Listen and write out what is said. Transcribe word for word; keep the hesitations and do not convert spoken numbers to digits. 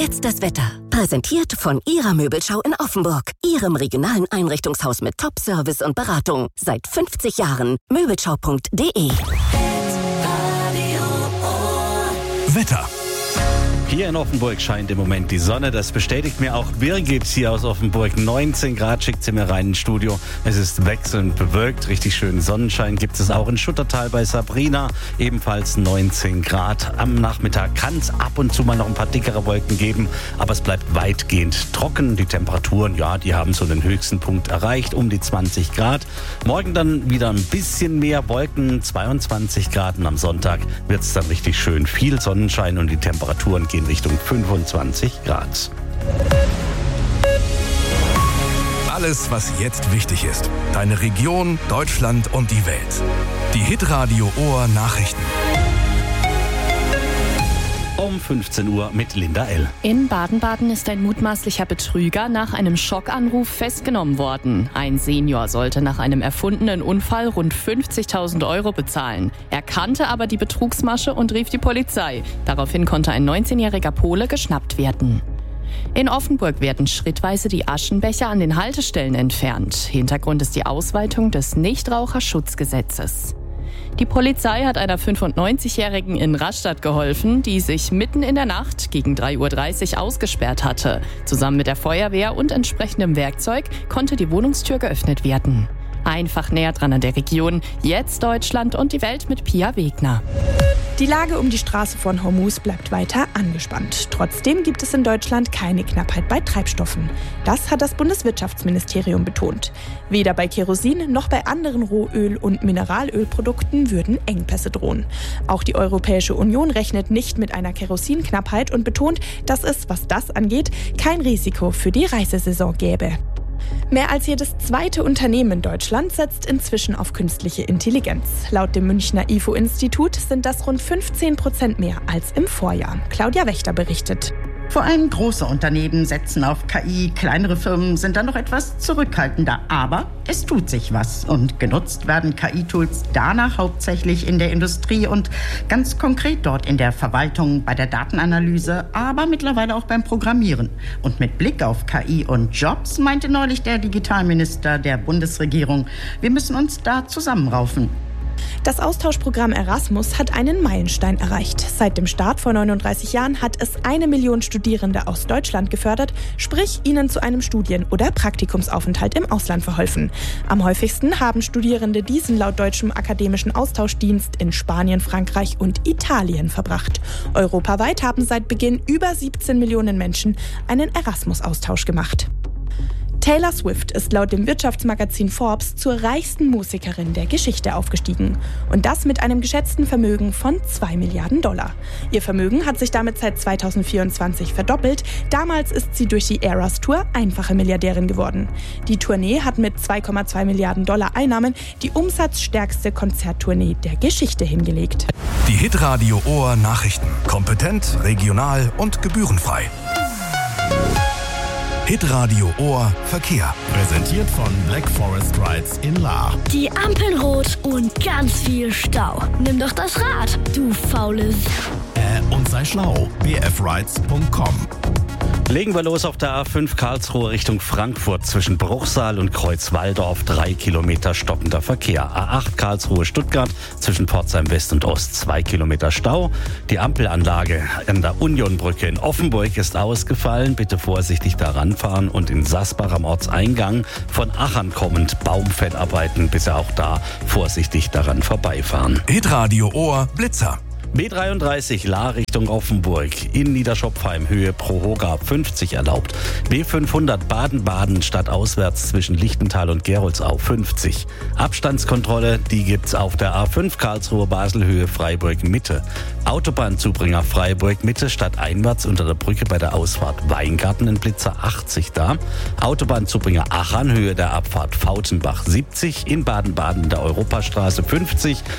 jetzt das Wetter. Präsentiert von Ihrer Möbelschau in Offenburg. Ihrem regionalen Einrichtungshaus mit Top-Service und Beratung. Seit fünfzig Jahren. Möbelschau punkt de. Wetter. Hier in Offenburg scheint im Moment die Sonne. Das bestätigt mir auch Birgit hier aus Offenburg. neunzehn Grad schickt sie mir rein ins Studio. Es ist wechselnd bewölkt. Richtig schönen Sonnenschein gibt es auch in Schuttertal bei Sabrina. Ebenfalls neunzehn Grad. Am Nachmittag kann es ab und zu mal noch ein paar dickere Wolken geben. Aber es bleibt weitgehend trocken. Die Temperaturen, ja, die haben so den höchsten Punkt erreicht. Um die zwanzig Grad. Morgen dann wieder ein bisschen mehr Wolken. zweiundzwanzig Grad. Und am Sonntag wird es dann richtig schön. Viel Sonnenschein und die Temperaturen gehen Richtung fünfundzwanzig Grad. Alles, was jetzt wichtig ist. Deine Region, Deutschland und die Welt. Die Hitradio Ohr Nachrichten. Um fünfzehn Uhr mit Linda L. In Baden-Baden ist ein mutmaßlicher Betrüger nach einem Schockanruf festgenommen worden. Ein Senior sollte nach einem erfundenen Unfall rund fünfzigtausend Euro bezahlen. Er kannte aber die Betrugsmasche und rief die Polizei. Daraufhin konnte ein neunzehnjähriger Pole geschnappt werden. In Offenburg werden schrittweise die Aschenbecher an den Haltestellen entfernt. Hintergrund ist die Ausweitung des Nichtraucherschutzgesetzes. Die Polizei hat einer fünfundneunzigjährigen in Rastatt geholfen, die sich mitten in der Nacht gegen drei Uhr dreißig ausgesperrt hatte. Zusammen mit der Feuerwehr und entsprechendem Werkzeug konnte die Wohnungstür geöffnet werden. Einfach näher dran an der Region. Jetzt Deutschland und die Welt mit Pia Wegner. Die Lage um die Straße von Hormuz bleibt weiter angespannt. Trotzdem gibt es in Deutschland keine Knappheit bei Treibstoffen. Das hat das Bundeswirtschaftsministerium betont. Weder bei Kerosin noch bei anderen Rohöl- und Mineralölprodukten würden Engpässe drohen. Auch die Europäische Union rechnet nicht mit einer Kerosinknappheit und betont, dass es, was das angeht, kein Risiko für die Reisesaison gäbe. Mehr als jedes zweite Unternehmen in Deutschland setzt inzwischen auf künstliche Intelligenz. Laut dem Münchner I F O-Institut sind das rund fünfzehn Prozent mehr als im Vorjahr. Claudia Wächter berichtet. Vor allem große Unternehmen setzen auf K I, kleinere Firmen sind dann noch etwas zurückhaltender. Aber es tut sich was und genutzt werden K I-Tools danach hauptsächlich in der Industrie und ganz konkret dort in der Verwaltung, bei der Datenanalyse, aber mittlerweile auch beim Programmieren. Und mit Blick auf K I und Jobs meinte neulich der Digitalminister der Bundesregierung, wir müssen uns da zusammenraufen. Das Austauschprogramm Erasmus hat einen Meilenstein erreicht. Seit dem Start vor neununddreißig Jahren hat es eine Million Studierende aus Deutschland gefördert, sprich ihnen zu einem Studien- oder Praktikumsaufenthalt im Ausland verholfen. Am häufigsten haben Studierende diesen laut deutschem akademischen Austauschdienst in Spanien, Frankreich und Italien verbracht. Europaweit haben seit Beginn über siebzehn Millionen Menschen einen Erasmus-Austausch gemacht. Taylor Swift ist laut dem Wirtschaftsmagazin Forbes zur reichsten Musikerin der Geschichte aufgestiegen. Und das mit einem geschätzten Vermögen von zwei Milliarden Dollar. Ihr Vermögen hat sich damit seit zweitausendvierundzwanzig verdoppelt. Damals ist sie durch die Eras Tour einfache Milliardärin geworden. Die Tournee hat mit zwei Komma zwei Milliarden Dollar Einnahmen die umsatzstärkste Konzerttournee der Geschichte hingelegt. Die Hitradio Ohr Nachrichten. Kompetent, regional und gebührenfrei. Hitradio Ohr Verkehr. Präsentiert von Black Forest Rides in Lahr. Die Ampeln rot und ganz viel Stau. Nimm doch das Rad, du faules. Äh, und sei schlau. b f rides punkt com. Legen wir los auf der A fünf Karlsruhe Richtung Frankfurt zwischen Bruchsal und Kreuzwaldorf. Drei Kilometer stockender Verkehr. A acht Karlsruhe Stuttgart zwischen Pforzheim West und Ost. Zwei Kilometer Stau. Die Ampelanlage an der Unionbrücke in Offenburg ist ausgefallen. Bitte vorsichtig daran fahren und in Sasbach am Ortseingang von Achern kommend Baumfellarbeiten. Bitte auch da vorsichtig daran vorbeifahren. Hitradio Ohr Blitzer. B dreiunddreißig Lahr Richtung Offenburg, in Niederschopfheim Höhe Prohoga fünfzig erlaubt. B fünfhundert Baden-Baden stadtauswärts zwischen Lichtental und Geroldsau fünfzig. Abstandskontrolle, die gibt's auf der A fünf Karlsruhe Basel Höhe Freiburg Mitte. Autobahnzubringer Freiburg Mitte stadteinwärts unter der Brücke bei der Ausfahrt Weingarten in Blitzer achtzig da. Autobahnzubringer Achern Höhe der Abfahrt Fautenbach siebzig. In Baden-Baden der Europastraße fünfzig